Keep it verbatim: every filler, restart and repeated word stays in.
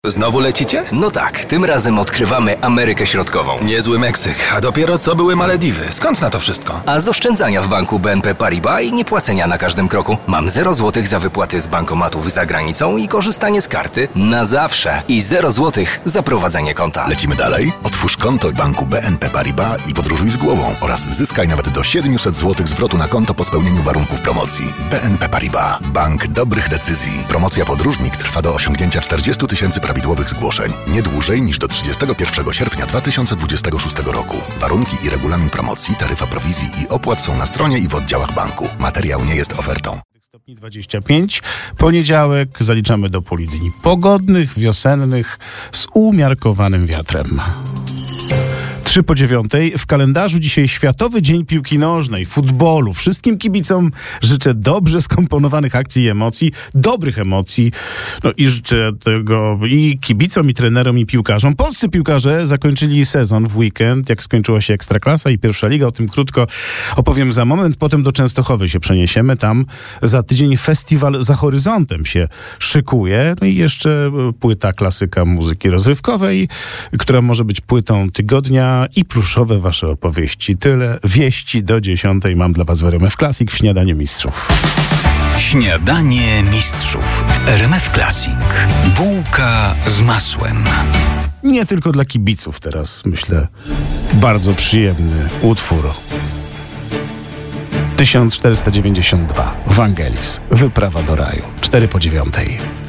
Znowu lecicie? No tak, tym razem odkrywamy Amerykę Środkową. Niezły Meksyk, a dopiero co były Malediwy. Skąd na to wszystko? A z oszczędzania w banku B N P Paribas i niepłacenia na każdym kroku. Mam zero złotych za wypłaty z bankomatów za granicą i korzystanie z karty na zawsze. I zero złotych za prowadzenie konta. Lecimy dalej? Otwórz konto w banku B N P Paribas i podróżuj z głową oraz zyskaj nawet do siedemset złotych zwrotu na konto po spełnieniu warunków promocji. B N P Paribas. Bank dobrych decyzji. Promocja Podróżnik trwa do osiągnięcia czterdziestu tysięcy prawidłowych zgłoszeń. Nie dłużej niż do trzydziestego pierwszego sierpnia dwa tysiące dwudziestego szóstego roku. Warunki i regulamin promocji, taryfa prowizji i opłat są na stronie i w oddziałach banku. Materiał nie jest ofertą. Stopni dwadzieścia pięć. Poniedziałek zaliczamy do puli dni pogodnych, wiosennych, z umiarkowanym wiatrem. Trzy po dziewiątej. W kalendarzu dzisiaj Światowy Dzień Piłki Nożnej, futbolu. Wszystkim kibicom życzę dobrze skomponowanych akcji i emocji, dobrych emocji. No i życzę tego i kibicom, i trenerom, i piłkarzom. Polscy piłkarze zakończyli sezon w weekend, jak skończyła się Ekstraklasa i Pierwsza Liga. O tym krótko opowiem za moment. Potem do Częstochowy się przeniesiemy. Tam za tydzień festiwal Za Horyzontem się szykuje. No i jeszcze płyta klasyka muzyki rozrywkowej, która może być płytą tygodnia, i pluszowe wasze opowieści. Tyle wieści do dziesiątej mam dla was w R M F Classic w Śniadaniu Mistrzów. Śniadanie Mistrzów w R M F Classic. Bułka z masłem. Nie tylko dla kibiców teraz, myślę, bardzo przyjemny utwór. tysiąc czterysta dziewięćdziesiąt dwa. Wangelis. Wyprawa do raju. Cztery po dziewiątej.